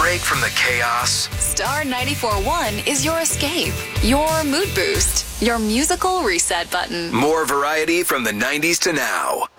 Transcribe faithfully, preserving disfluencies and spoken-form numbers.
break from the chaos. Star ninety-four point one is your escape, your mood boost, your musical reset button. More variety from the nineties to now.